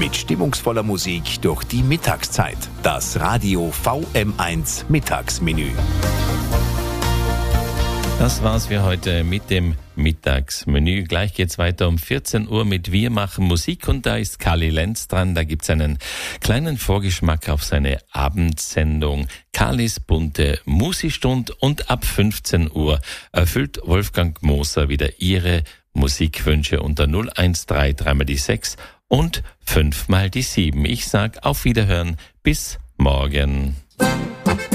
Mit stimmungsvoller Musik durch die Mittagszeit. Das Radio VM1 Mittagsmenü. Das war's für heute mit dem Mittagsmenü. Gleich geht's weiter um 14 Uhr mit Wir machen Musik und da ist Kali Lenz dran. Da gibt's einen kleinen Vorgeschmack auf seine Abendsendung Kalis bunte Musistund und ab 15 Uhr erfüllt Wolfgang Moser wieder Ihre Musikwünsche unter 013 3 die 6 und 5 mal die 7. Ich sag auf Wiederhören, bis morgen.